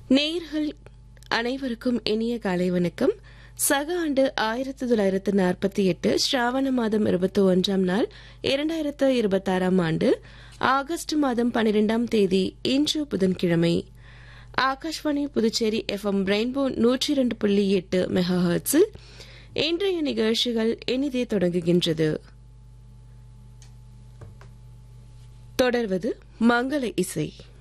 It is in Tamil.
நேயர்கள் அனைவருக்கும் இனிய காலை வணக்கம். சக ஆண்டு 1948 ஸ்ராவண மாதம் 21ஆம் நாள் 2026ஆம் ஆண்டு ஆகஸ்ட் மாதம் 12ஆம் தேதி இன்று புதன்கிழமை. ஆகாஷ்வாணி புதுச்சேரி FM ரெயின்போ 102.8 மெகாஹெர்ட்ஸில் இன்றைய நிகழ்ச்சிகள் இனிதே தொடங்குகின்றது. தொடர்வது மங்கள இசை.